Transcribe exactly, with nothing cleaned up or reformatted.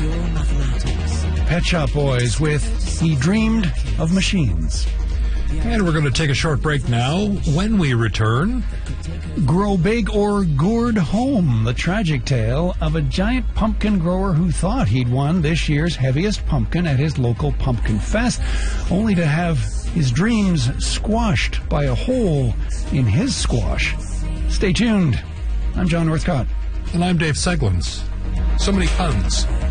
Pet Shop Boys with He Dreamed of Machines. And we're going to take a short break now. When we return, Grow Big or Gourd Home, the tragic tale of a giant pumpkin grower who thought he'd won this year's heaviest pumpkin at his local pumpkin fest, only to have his dreams squashed by a hole in his squash. Stay tuned. I'm John Northcott. And I'm Dave Seglins. So many puns.